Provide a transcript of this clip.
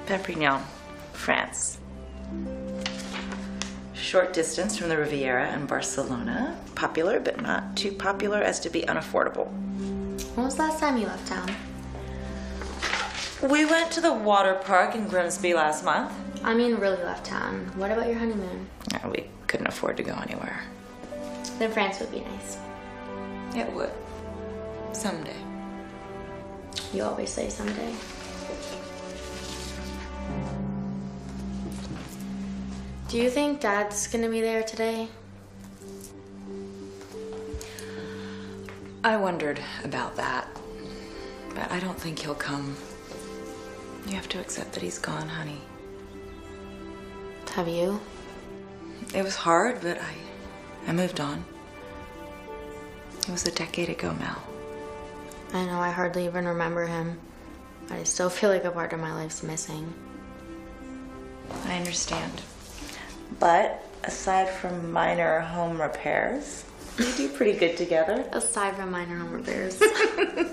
Perpignan, France. Short distance from the Riviera and Barcelona. Popular, but not too popular as to be unaffordable. When was the last time you left town? We went to the water park in Grimsby last month. I mean, really left town. What about your honeymoon? We couldn't afford to go anywhere. Then France would be nice. It would. Someday. You always say someday. Do you think Dad's gonna be there today? I wondered about that, but I don't think he'll come. You have to accept that he's gone, honey. Have you? It was hard, but I moved on. It was a decade ago, Mel. I know, I hardly even remember him. But I still feel like a part of my life's missing. I understand. But aside from minor home repairs, we do pretty good together. Aside from minor home repairs.